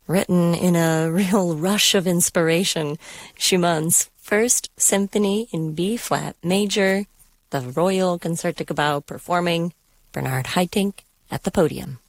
Written in a real rush of inspiration, Schumann's First Symphony in B-flat major, the Royal Concertgebouw performing Bernard Haitink at the podium.